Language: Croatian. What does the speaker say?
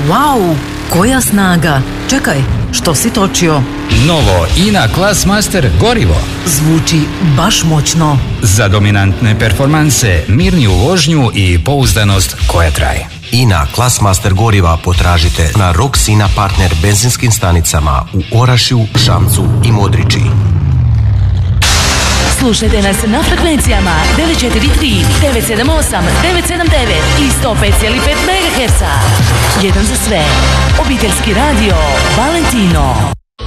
Wow, koja snaga! Čekaj, što si točio? Novo INA Classmaster gorivo. Zvuči baš moćno. Za dominantne performanse, mirniju vožnju i pouzdanost koja traje. INA Classmaster goriva potražite na Rox INA partner benzinskim stanicama u Orašju, Šamcu i Modriči. Slušajte nas na frekvencijama 943, 978, 979 i 105,5 MHz. Jedan za sve. Obiteljski radio Valentino.